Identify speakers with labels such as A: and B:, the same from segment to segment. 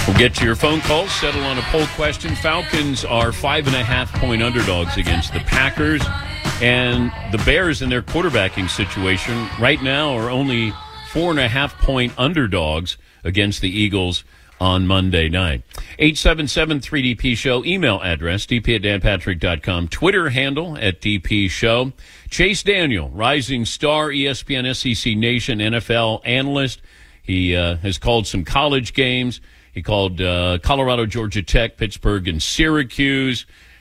A: We'll get to your phone calls, settle on a poll question. Falcons are 5.5-point underdogs against the Packers. And the Bears in their quarterbacking situation right now are only 4.5-point underdogs against the Eagles on Monday night. 877-3DP-SHOW. Email address, dp@danpatrick.com. Twitter handle @DP-SHOW. Chase Daniel, rising star, ESPN, SEC Nation, NFL analyst. He has called some college games. He called Colorado, Georgia Tech, Pittsburgh, and Syracuse.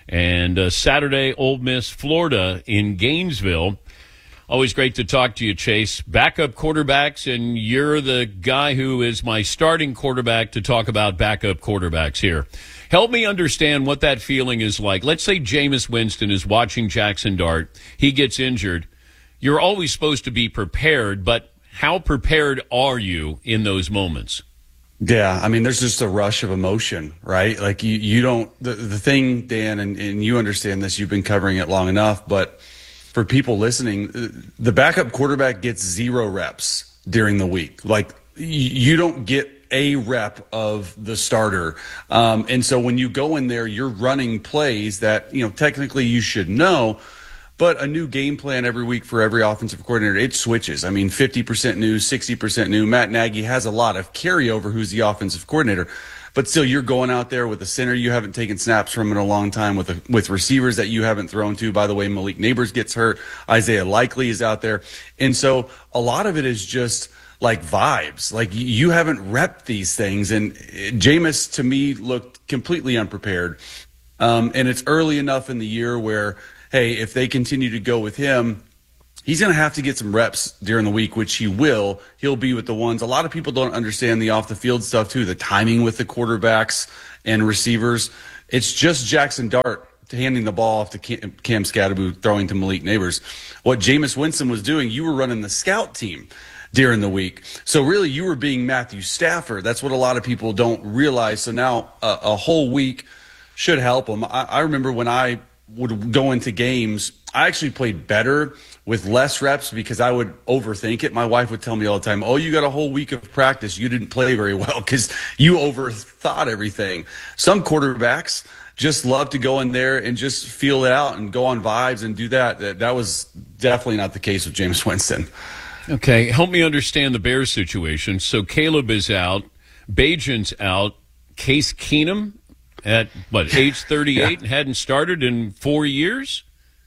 A: And Saturday, Ole Miss, Florida in Gainesville. Always great to talk to you, Chase. Backup quarterbacks, and you're the guy who is my starting quarterback to talk about backup quarterbacks here. Help me understand what that feeling is like. Let's say Jameis Winston is watching Jackson Dart. He gets injured. You're always supposed to be prepared, but how prepared are you in those moments?
B: Yeah, I mean, there's just a rush of emotion, right? Like you don't, the thing, Dan, and you understand this, you've been covering it long enough, but for people listening, the backup quarterback gets 0 reps during the week. Like you don't get a rep of the starter. And so when you go in there, you're running plays that, technically you should know. But a new game plan every week for every offensive coordinator, it switches. I mean, 50% new, 60% new. Matt Nagy has a lot of carryover who's the offensive coordinator. But still, you're going out there with a center you haven't taken snaps from in a long time, with receivers that you haven't thrown to. By the way, Malik Neighbors gets hurt. Isaiah Likely is out there. And so a lot of it is just like vibes. Like you haven't repped these things. And Jameis, to me, looked completely unprepared. And it's early enough in the year where, hey, if they continue to go with him, he's going to have to get some reps during the week, which he will. He'll be with the ones. A lot of people don't understand the off-the-field stuff, too, the timing with the quarterbacks and receivers. It's just Jackson Dart handing the ball off to Cam Scatterbo, throwing to Malik Neighbors. What Jameis Winston was doing, you were running the scout team during the week. So really, you were being Matthew Stafford. That's what a lot of people don't realize. So now a whole week should help him. I remember when I would go into games, I actually played better with less reps because I would overthink it. My wife would tell me all the time, oh, you got a whole week of practice. You didn't play very well because you overthought everything. Some quarterbacks just love to go in there and just feel it out and go on vibes and do that. That was definitely not the case with Jameis Winston.
A: Okay, help me understand the Bears situation. So Caleb is out, Bajan's out, Case Keenum at, age 38 and hadn't started in 4 years?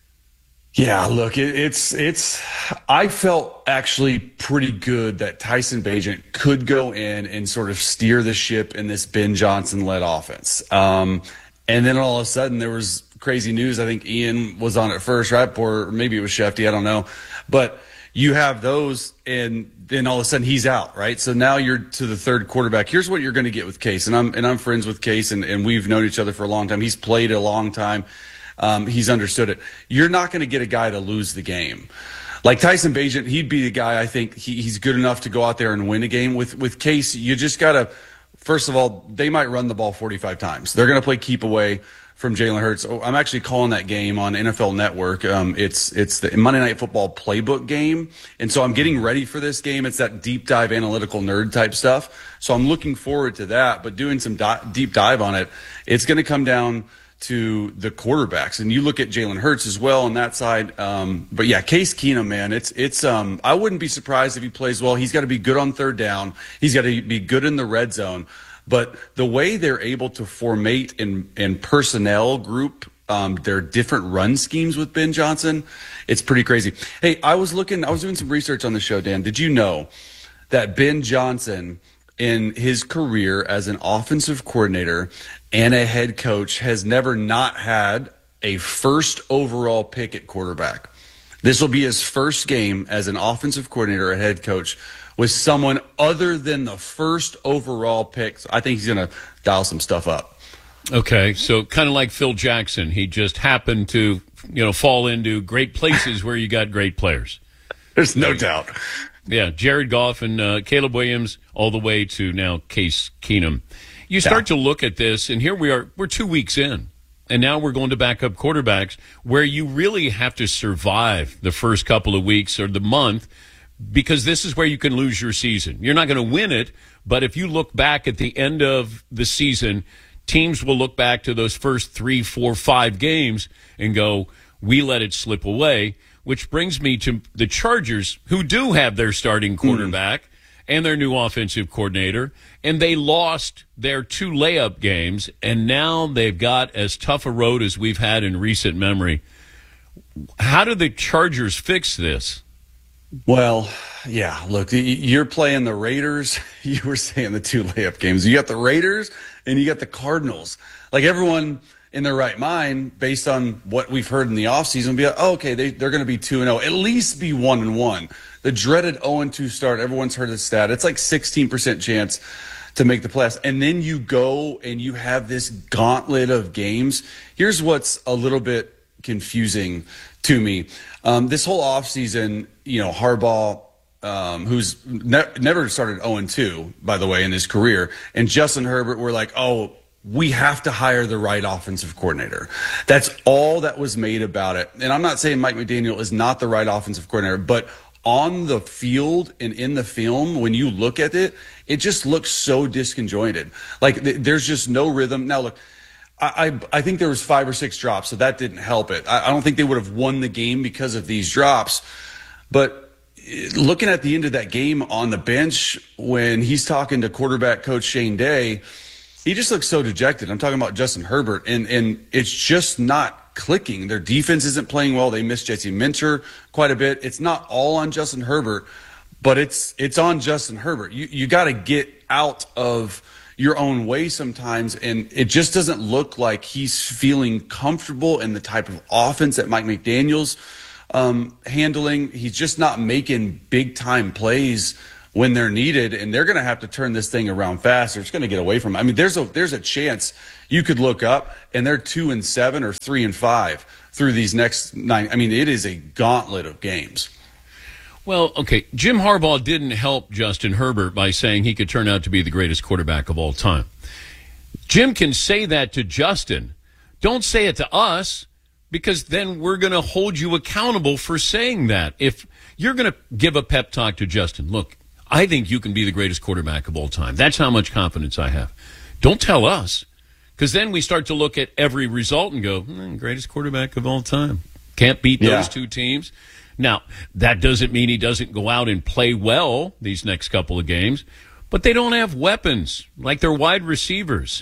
B: Yeah, look, it's. I felt actually pretty good that Tyson Bagent could go in and sort of steer the ship in this Ben Johnson-led offense. And then all of a sudden there was crazy news. I think Ian was on it first, right? Or maybe it was Shefty, I don't know. But you have those, and then all of a sudden he's out, right? So now you're to the third quarterback. Here's what you're going to get with Case, and I'm friends with Case, and we've known each other for a long time. He's played a long time. He's understood it. You're not going to get a guy to lose the game. Like Tyson Bagent, he'd be the guy, I think he's good enough to go out there and win a game. With Case, you just got to, first of all, they might run the ball 45 times. They're going to play keep away from Jalen Hurts. Oh, I'm actually calling that game on NFL Network. It's the Monday Night Football playbook game. And so I'm getting ready for this game. It's that deep dive analytical nerd type stuff. So I'm looking forward to that, but doing some deep dive on it, it's going to come down to the quarterbacks. And you look at Jalen Hurts as well on that side. But yeah, Case Keenum, man, it's I wouldn't be surprised if he plays well. He's got to be good on third down. He's got to be good in the red zone. But the way they're able to formate and personnel group their different run schemes with Ben Johnson, it's pretty crazy. Hey, I was doing some research on the show, Dan. Did you know that Ben Johnson, in his career as an offensive coordinator and a head coach, has never not had a first overall pick at quarterback? This will be his first game as an offensive coordinator or head coach with someone other than the first overall pick. I think he's going to dial some stuff up.
A: Okay, so kind of like Phil Jackson. He just happened to, fall into great places where you got great players.
B: There's no doubt.
A: Yeah, Jared Goff and Caleb Williams all the way to now Case Keenum. You start to look at this, and here we are. We're 2 weeks in, and now we're going to backup quarterbacks where you really have to survive the first couple of weeks or the month, because this is where you can lose your season. You're not going to win it, But if you look back at the end of the season, teams will look back to those first 3, 4, 5 games and go, we let it slip away, which brings me to the Chargers, who do have their starting quarterback and their new offensive coordinator, and they lost their 2 layup games, and now they've got as tough a road as we've had in recent memory. How do the Chargers fix this?
B: Well, yeah, look, you're playing the Raiders. You were saying the 2 layup games. You got the Raiders and you got the Cardinals. Like, everyone in their right mind, based on what we've heard in the offseason, be like, oh, okay, they're going to be 2-0, at least be 1-1. The dreaded 0-2 start, everyone's heard the stat. It's like 16% chance to make the playoffs. And then you go and you have this gauntlet of games. Here's what's a little bit confusing to me. This whole offseason, Harbaugh, who's never started 0-2, by the way, in his career, and Justin Herbert were like, oh, we have to hire the right offensive coordinator. That's all that was made about it. And I'm not saying Mike McDaniel is not the right offensive coordinator, but on the field and in the film, when you look at it, it just looks so disconjointed. Like, there's just no rhythm. Now, look, I think there was 5 or 6 drops, so that didn't help it. I don't think they would have won the game because of these drops. But looking at the end of that game on the bench, when he's talking to quarterback coach Shane Day, he just looks so dejected. I'm talking about Justin Herbert, and it's just not clicking. Their defense isn't playing well. They miss Jesse Minter quite a bit. It's not all on Justin Herbert, but it's on Justin Herbert. You got to get out of your own way sometimes, and it just doesn't look like he's feeling comfortable in the type of offense that Mike McDaniel's handling. He's just not making big-time plays when they're needed, and they're going to have to turn this thing around fast. They're just going to get away from it. I mean, there's a chance you could look up, and they're 2-7 or 3-5 through these next 9. I mean, it is a gauntlet of games.
A: Well, okay, Jim Harbaugh didn't help Justin Herbert by saying he could turn out to be the greatest quarterback of all time. Jim can say that to Justin. Don't say it to us, because then we're going to hold you accountable for saying that. If you're going to give a pep talk to Justin, look, I think you can be the greatest quarterback of all time. That's how much confidence I have. Don't tell us, because then we start to look at every result and go, greatest quarterback of all time. Can't beat those 2 teams. Now, that doesn't mean he doesn't go out and play well these next couple of games, but they don't have weapons like their wide receivers.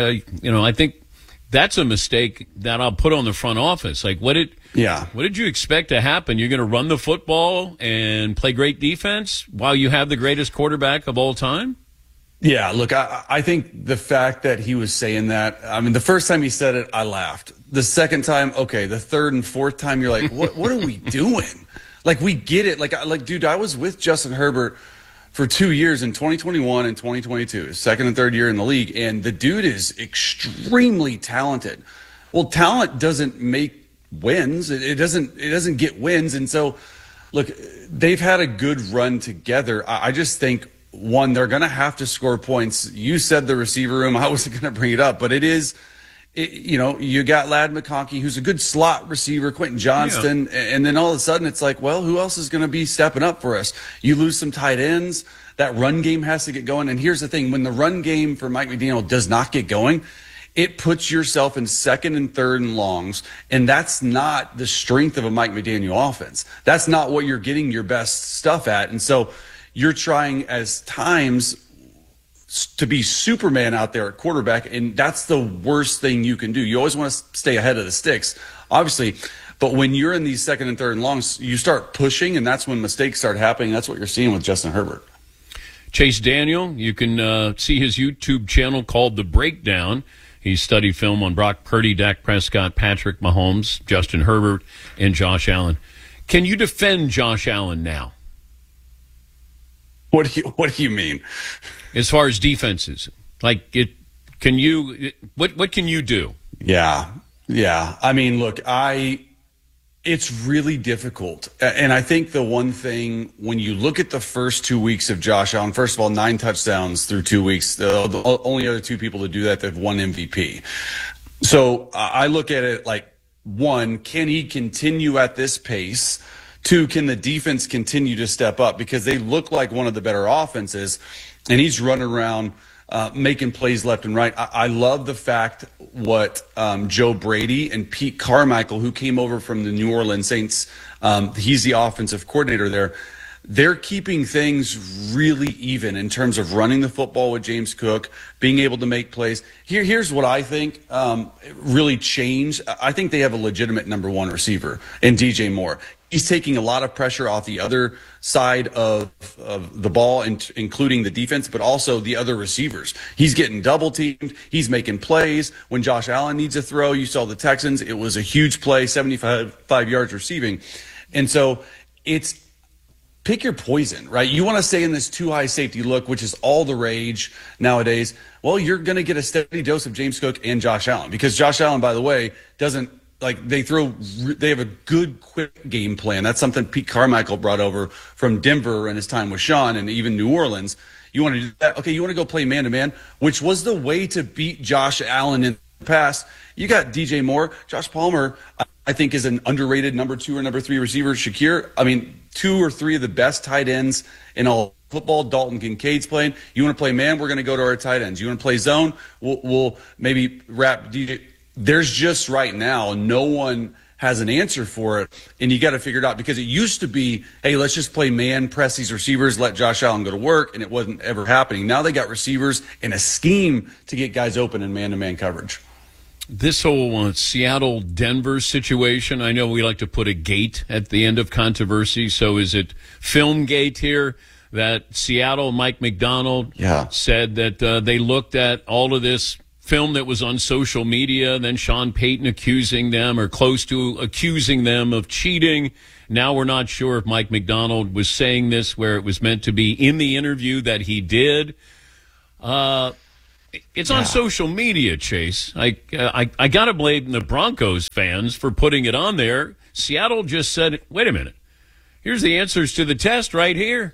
A: I think that's a mistake that I'll put on the front office. Like, what did you expect to happen? You're going to run the football and play great defense while you have the greatest quarterback of all time?
B: Yeah, look, I think the fact that he was saying that, I mean, the first time he said it, I laughed. The second time, okay. The third and fourth time, you're like, what are we doing? Like, we get it. Like, dude, I was with Justin Herbert for 2 years in 2021 and 2022, his second and third year in the league, and the dude is extremely talented. Well, talent doesn't make wins. It doesn't get wins. And so, look, they've had a good run together. I just think, one, they're going to have to score points. You said the receiver room. I wasn't going to bring it up, but you got Ladd McConkey, who's a good slot receiver, Quentin Johnston, and then all of a sudden it's like, well, who else is going to be stepping up for us? You lose some tight ends. That run game has to get going. And here's the thing. When the run game for Mike McDaniel does not get going, it puts yourself in second and third and longs, and that's not the strength of a Mike McDaniel offense. That's not what you're getting your best stuff at. And so you're trying as times to be Superman out there at quarterback, and that's the worst thing you can do. You always want to stay ahead of the sticks, obviously, but when you're in these second and third and longs, you start pushing, and that's when mistakes start happening. That's what you're seeing with Justin Herbert.
A: Chase Daniel, you can see his YouTube channel called The Breakdown. He studied film on Brock Purdy, Dak Prescott, Patrick Mahomes, Justin Herbert, and Josh Allen. Can you defend Josh Allen now?
B: What do you mean?
A: As far as defenses, what can you do?
B: Yeah. I mean, look, it's really difficult. And I think the one thing, when you look at the first 2 weeks of Josh Allen, first of all, 9 touchdowns through 2 weeks, the only other 2 people to do that have won MVP. So I look at it like, one, can he continue at this pace Two, can the defense continue to step up? Because they look like one of the better offenses, and he's running around making plays left and right. I love the fact what Joe Brady and Pete Carmichael, who came over from the New Orleans Saints, he's the offensive coordinator there. They're keeping things really even in terms of running the football with James Cook, being able to make plays. Here's what I think really changed. I think they have a legitimate number one receiver in DJ Moore. He's taking a lot of pressure off the other side of the ball, including the defense, but also the other receivers. He's getting double teamed. He's making plays. When Josh Allen needs a throw, you saw the Texans. It was a huge play, 75 yards receiving. And so it's pick your poison, right? You want to stay in this too high safety look, which is all the rage nowadays. Well, you're going to get a steady dose of James Cook and Josh Allen, because Josh Allen, by the way, doesn't like they have a good quick game plan. That's something Pete Carmichael brought over from Denver in his time with Sean and even New Orleans. You want to do that? Okay, you want to go play man to man, which was the way to beat Josh Allen in the past. You got DJ Moore, Josh Palmer, I think is an underrated number 2 or number 3 receiver. Shakir, I mean, 2 or 3 of the best tight ends in all football. Dalton Kincaid's playing. You want to play man? We're going to go to our tight ends. You want to play zone? We'll maybe wrap DJ. There's just right now, no one has an answer for it, and you got to figure it out, because it used to be, hey, let's just play man, press these receivers, let Josh Allen go to work, and it wasn't ever happening. Now they got receivers and a scheme to get guys open in man-to-man coverage.
A: This whole Seattle-Denver situation, I know we like to put a gate at the end of controversy, so is it film gate here? That Seattle, Mike McDonald said that they looked at all of this film that was on social media, then Sean Payton accusing them or close to accusing them of cheating. Now we're not sure if Mike McDonald was saying this where it was meant to be in the interview that he did. It's on social media, Chase. I got to blame the Broncos fans for putting it on there. Seattle just said, wait a minute, here's the answers to the test right here.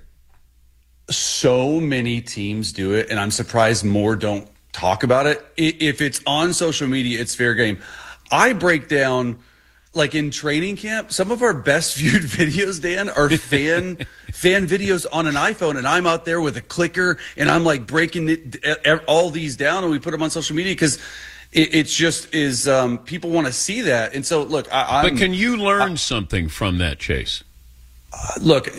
B: So many teams do it, and I'm surprised more don't talk about it. If it's on social media, it's fair game. I break down, like in training camp, some of our best viewed videos, Dan, are fan videos on an iPhone, and I'm out there with a clicker, and I'm like breaking all these down, and we put them on social media because it's just is people want to see that. And so, look,
A: but can you learn something from that, Chase?
B: Look,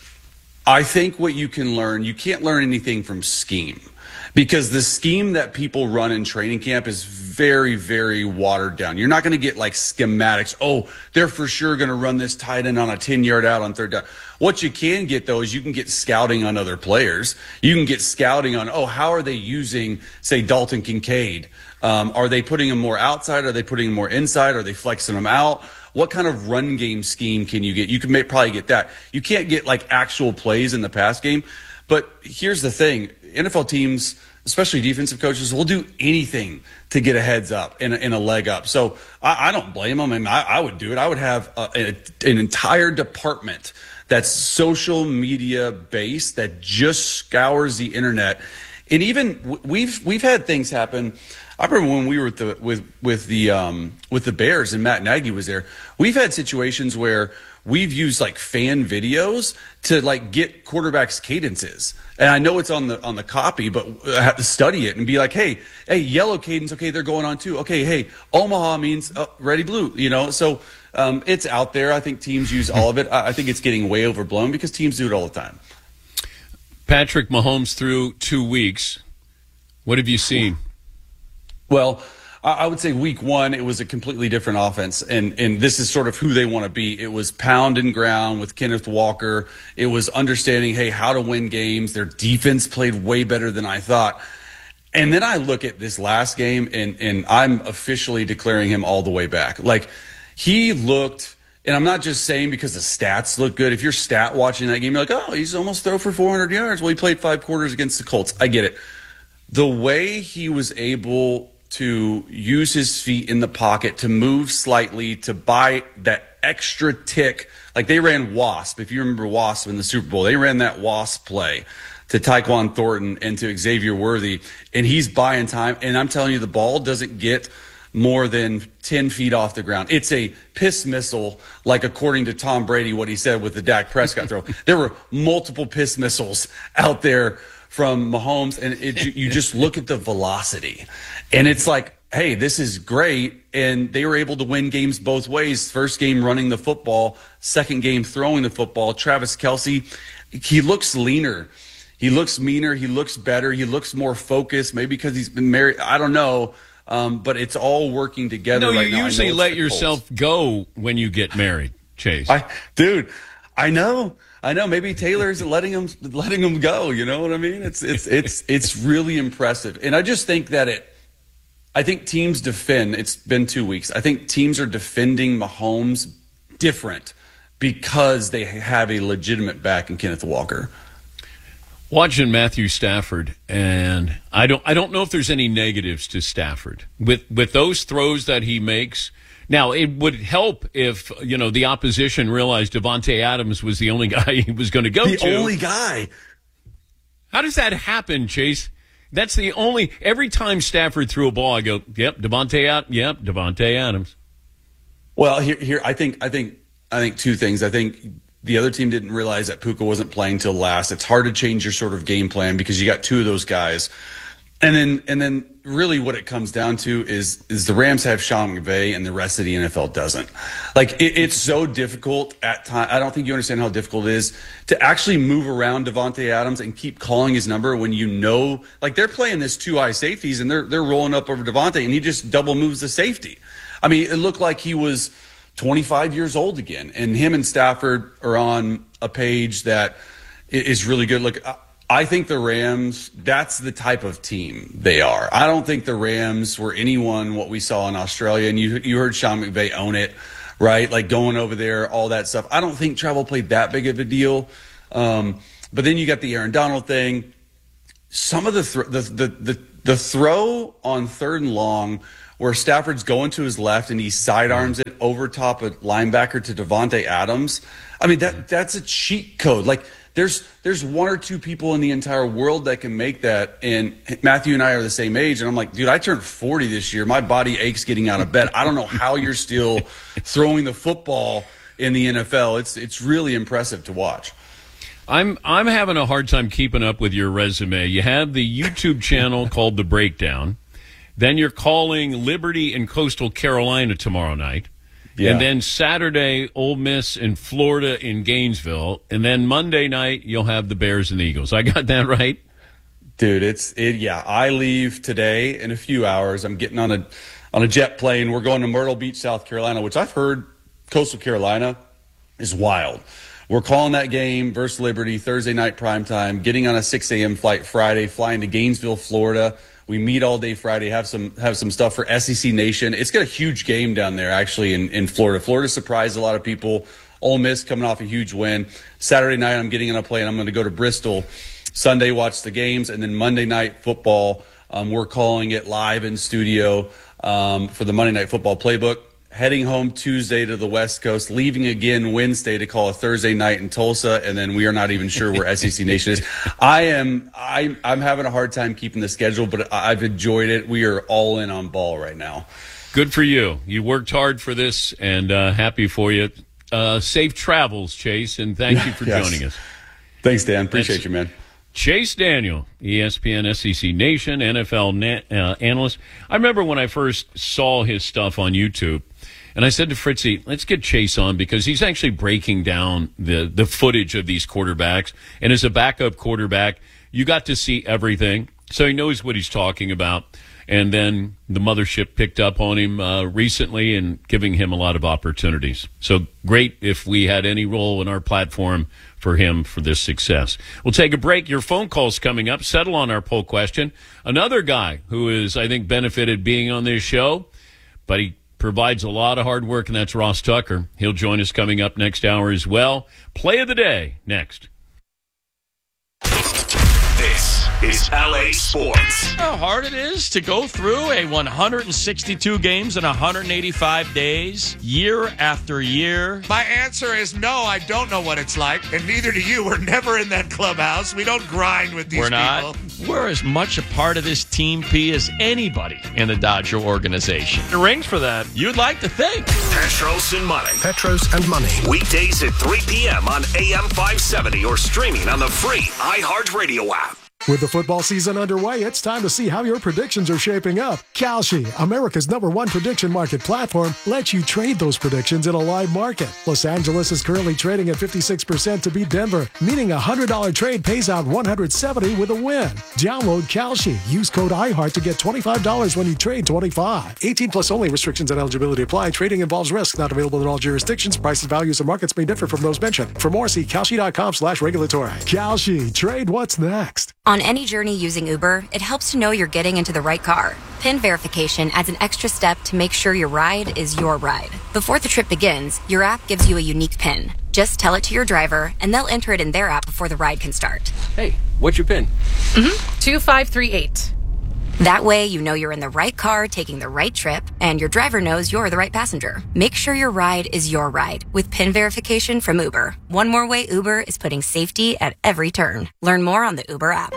B: I think what you can learn, you can't learn anything from scheme. Because the scheme that people run in training camp is very, very watered down. You're not going to get like schematics. Oh, they're for sure going to run this tight end on a 10-yard out on third down. What you can get, though, is you can get scouting on other players. You can get scouting on, how are they using, say, Dalton Kincaid? Are they putting him more outside? Are they putting him more inside? Are they flexing him out? What kind of run game scheme can you get? You can probably get that. You can't get like actual plays in the pass game. But here's the thing. NFL teams, especially defensive coaches, will do anything to get a heads up and a leg up. So I don't blame them. I mean, I would do it. I would have an entire department that's social media based that just scours the internet. And even we've had things happen. I remember when we were with the Bears and Matt Nagy was there. We've had situations where we've used like fan videos to like get quarterbacks' cadences. And I know it's on the copy, but I have to study it and be like, hey, yellow cadence. Okay, they're going on too. Okay, hey, Omaha means ready blue. So it's out there. I think teams use all of it. I think it's getting way overblown because teams do it all the time.
A: Patrick Mahomes through 2 weeks. What have you seen?
B: Well, I would say week 1, it was a completely different offense. And this is sort of who they want to be. It was pound and ground with Kenneth Walker. It was understanding, hey, how to win games. Their defense played way better than I thought. And then I look at this last game, and I'm officially declaring him all the way back. Like, he looked, and I'm not just saying because the stats look good. If you're stat watching that game, you're like, oh, he's almost throw for 400 yards. Well, he played 5 quarters against the Colts. I get it. The way he was able to use his feet in the pocket, to move slightly, to buy that extra tick. Like they ran WASP. If you remember WASP in the Super Bowl, they ran that WASP play to Tyquan Thornton and to Xavier Worthy, and he's buying time. And I'm telling you, the ball doesn't get more than 10 feet off the ground. It's a piss missile, like according to Tom Brady, what he said with the Dak Prescott throw. There were multiple piss missiles out there from Mahomes, and you just look at the velocity. And it's like, hey, this is great. And they were able to win games both ways. First game running the football, second game throwing the football. Travis Kelce, he looks leaner. He looks meaner. He looks better. He looks more focused, maybe because he's been married. I don't know. But it's all working together right now.
A: You usually let yourself go when you get married, Chase.
B: I know. Maybe Taylor's letting him go. You know what I mean? It's really impressive. And I just think that I think teams defend. It's been 2 weeks. I think teams are defending Mahomes different because they have a legitimate back in Kenneth Walker.
A: Watching Matthew Stafford, and I don't know if there's any negatives to Stafford with those throws that he makes. Now, it would help if the opposition realized Davante Adams was the only guy he was going to go to.
B: The only guy.
A: How does that happen, Chase? That's the only. Every time Stafford threw a ball, I go, "Yep, Davante Adams."
B: Well, here, I think two things. I think the other team didn't realize that Puka wasn't playing till last. It's hard to change your sort of game plan because you got two of those guys. And then really what it comes down to is the Rams have Sean McVay and the rest of the NFL doesn't. Like it's so difficult at times. I don't think you understand how difficult it is to actually move around Davante Adams and keep calling his number when like they're playing this 2-eye safeties and they're rolling up over Davante and he just double moves the safety. I mean, it looked like he was 25 years old again, and him and Stafford are on a page that is really good. Look, I think the Rams, that's the type of team they are. I don't think the Rams were what we saw in Australia, and you heard Sean McVay own it, right? Like going over there, all that stuff. I don't think travel played that big of a deal. But then you got the Aaron Donald thing. Some of the throw on 3rd and long where Stafford's going to his left and he sidearms it over top of linebacker to Davante Adams. I mean, that's a cheat code. Like there's one or two people in the entire world that can make that. And Matthew and I are the same age. And I'm like, dude, I turned 40 this year. My body aches getting out of bed. I don't know how you're still throwing the football in the NFL. It's really impressive to watch.
A: I'm having a hard time keeping up with your resume. You have the YouTube channel called The Breakdown. Then you're calling Liberty and Coastal Carolina tomorrow night. Yeah. And then Saturday, Ole Miss in Florida in Gainesville. And then Monday night, you'll have the Bears and the Eagles. I got that right?
B: Dude, I leave today in a few hours. I'm getting on a jet plane. We're going to Myrtle Beach, South Carolina, which I've heard Coastal Carolina is wild. We're calling that game versus Liberty Thursday night primetime, getting on a 6 a.m. flight Friday, flying to Gainesville, Florida. We meet all day Friday, have some stuff for SEC Nation. It's got a huge game down there, actually, in Florida. Florida surprised a lot of people. Ole Miss coming off a huge win. Saturday night, I'm getting on a plane. I'm going to go to Bristol. Sunday, watch the games. And then Monday night football, we're calling it live in studio for the Monday Night Football Playbook. Heading home Tuesday to the West Coast, leaving again Wednesday to call a Thursday night in Tulsa, and then we are not even sure where SEC Nation is. I'm having a hard time keeping the schedule, but I've enjoyed it. We are all in on ball right now.
A: Good for you. You worked hard for this, and happy for you. Safe travels, Chase, and thank you for joining us.
B: Thanks, Dan. Appreciate you, man.
A: Chase Daniel, ESPN SEC Nation, NFL analyst. I remember when I first saw his stuff on YouTube, and I said to Fritzy, let's get Chase on because he's actually breaking down the footage of these quarterbacks. And as a backup quarterback, you got to see everything. So he knows what he's talking about. And then the mothership picked up on him recently and giving him a lot of opportunities. So great if we had any role in our platform for him for this success. We'll take a break. Your phone call's coming up. Settle on our poll question. Another guy who is, I think, benefited being on this show, but he provides a lot of hard work, and that's Ross Tucker. He'll join us coming up next hour as well. Play of the day next.
C: This is LA Sports.
D: How hard it is to go through a 162 games in 185 days, year after year.
E: My answer is no, I don't know what it's like, and neither do you. We're never in that clubhouse. We don't grind with these
D: We're
E: people.
D: not. We're as much a part of this Team P as anybody in the Dodger organization.
F: The rings for that.
D: You'd like to think.
C: Petros and Money.
G: Petros and Money.
C: Weekdays at 3 p.m. on AM 570 or streaming on the free iHeartRadio app.
G: With the football season underway, it's time to see how your predictions are shaping up. Kalshi, America's #1 prediction market platform, lets you trade those predictions in a live market. Los Angeles is currently trading at 56% to beat Denver, meaning a $100 trade pays out $170 with a win. Download Kalshi. Use code iHeart to get $25 when you trade 25. 18 plus only. Restrictions and eligibility apply. Trading involves risk. Not available in all jurisdictions. Prices, values, and markets may differ from those mentioned. For more, see Kalshi.com/regulatory. Kalshi. Trade what's next.
H: On any journey using Uber, it helps to know you're getting into the right car. PIN verification adds an extra step to make sure your ride is your ride. Before the trip begins, your app gives you a unique PIN. Just tell it to your driver, and they'll enter it in their app before the ride can start.
F: Hey, what's your PIN?
I: 2538.
H: That way, you know you're in the right car taking the right trip, and your driver knows you're the right passenger. Make sure your ride is your ride with PIN verification from Uber. One more way Uber is putting safety at every turn. Learn more on the Uber app.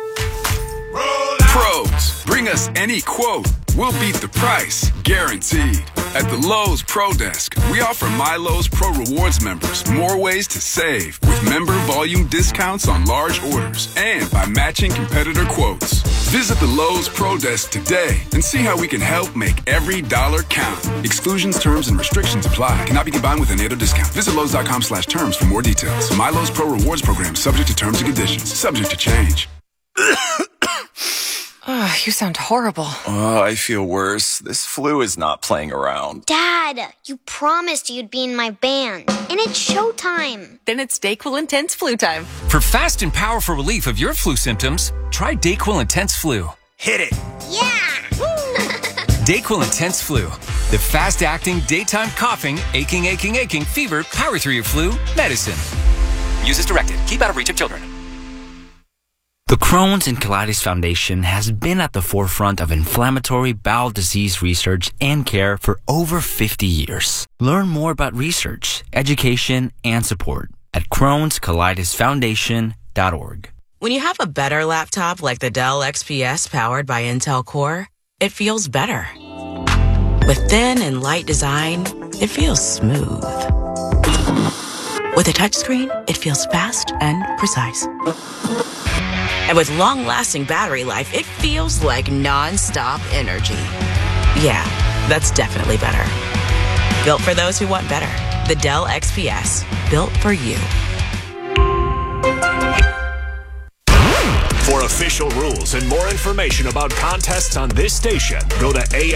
J: Pros, bring us any quote. We'll beat the price, guaranteed. At the Lowe's Pro Desk, we offer MyLowe's Pro Rewards members more ways to save with member volume discounts on large orders and by matching competitor quotes. Visit the Lowe's Pro Desk today and see how we can help make every dollar count. Exclusions, terms, and restrictions apply. Cannot be combined with any other discount. Visit Lowe's.com/terms for more details. MyLowe's Pro Rewards program subject to terms and conditions. Subject to change.
I: Oh, you sound horrible.
K: Oh, I feel worse. This flu is not playing around.
L: Dad, you promised you'd be in my band, and it's showtime.
I: Then it's DayQuil Intense Flu time.
M: For fast and powerful relief of your flu symptoms, try DayQuil Intense Flu.
C: Hit it.
L: Yeah!
M: DayQuil Intense Flu. The fast-acting, daytime coughing, aching, fever, power through your flu medicine. Use as directed. Keep out of reach of children.
N: The Crohn's and Colitis Foundation has been at the forefront of inflammatory bowel disease research and care for over 50 years. Learn more about research, education, and support at Crohn'sColitisFoundation.org.
O: When you have a better laptop like the Dell XPS powered by Intel Core, it feels better. With thin and light design, it feels smooth. With a touchscreen, it feels fast and precise. And with long-lasting battery life, it feels like non-stop energy. Yeah, that's definitely better. Built for those who want better. The Dell XPS. Built for you.
C: For official rules and more information about contests on this station, go to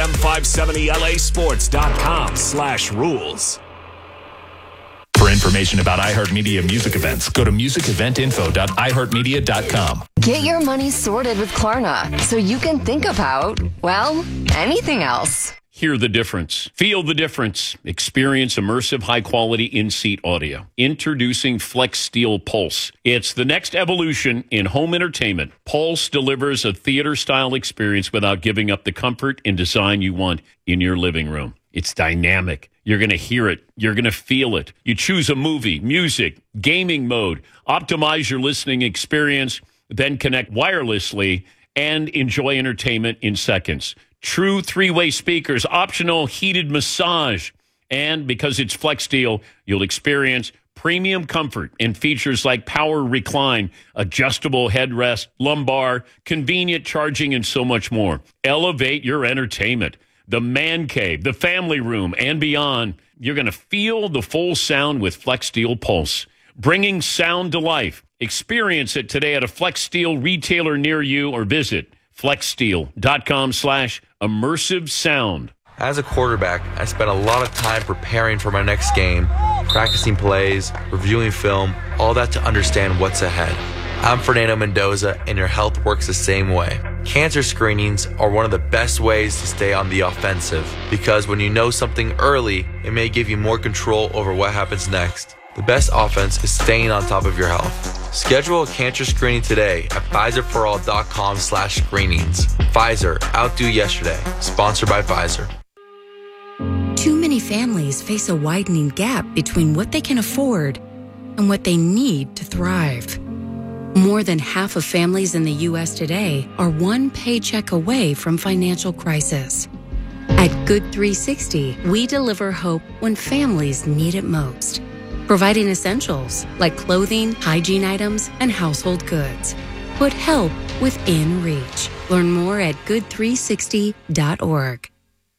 C: am570lasports.com/rules.
P: For information about iHeartMedia music events, go to musiceventinfo.iheartmedia.com.
Q: Get your money sorted with Klarna so you can think about, well, anything else.
A: Hear the difference. Feel the difference. Experience immersive, high-quality in-seat audio. Introducing Flex Steel Pulse. It's the next evolution in home entertainment. Pulse delivers a theater-style experience without giving up the comfort and design you want in your living room. It's dynamic. You're going to hear it. You're going to feel it. You choose a movie, music, gaming mode. Optimize your listening experience, then connect wirelessly and enjoy entertainment in seconds. True three-way speakers, optional heated massage. And because it's Flex Steel, you'll experience premium comfort and features like power recline, adjustable headrest, lumbar, convenient charging, and so much more. Elevate your entertainment. The man cave, the family room, and beyond. You're going to feel the full sound with Flex Steel Pulse. Bringing sound to life. Experience it today at a Flex Steel retailer near you or visit flexsteel.com/immersive sound.
R: As a quarterback, I spent a lot of time preparing for my next game, practicing plays, reviewing film, all that to understand what's ahead. I'm Fernando Mendoza, and your health works the same way. Cancer screenings are one of the best ways to stay on the offensive, because when you know something early, it may give you more control over what happens next. The best offense is staying on top of your health. Schedule a cancer screening today at PfizerForAll.com/screenings. Pfizer, outdo yesterday. Sponsored by Pfizer.
S: Too many families face a widening gap between what they can afford and what they need to thrive. More than half of families in the U.S. today are one paycheck away from financial crisis. At Good 360, we deliver hope when families need it most, providing essentials like clothing, hygiene items, and household goods. Put help within reach. Learn more at good360.org.